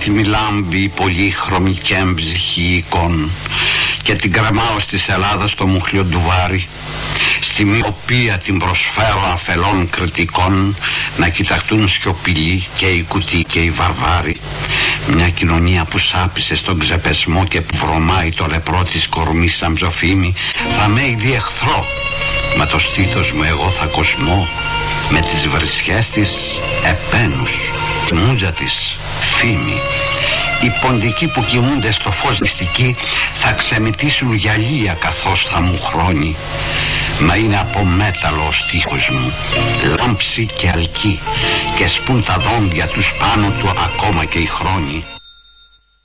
έτοιμη λάμπη πολύχρωμη και έμψυχη εικόν, και την κρεμάω στις Ελλάδας το μουχλιο ντουβάρι, στη μοιοπία την προσφέρω αφελών κριτικών να κοιταχτούν σιωπηλοί και οι κουτοί και οι βαρβάροι. Μια κοινωνία που σάπισε στον ξεπεσμό και που βρωμάει το λεπρό της κορμής σαν ψοφίμη θα με ήδη εχθρό. Μα το στήθος μου εγώ θα κοσμώ με τις βρισχές της επένους, τη μούτζα της φήμη. Οι ποντικοί που κοιμούνται στο φως μυστική θα ξεμητήσουν γυαλία καθώς θα μου χρόνει. Μα είναι από μέταλλο ο στίχος μου, λάμψη και αλκή, και σπούν τα δόντια τους πάνω του ακόμα και οι χρόνοι.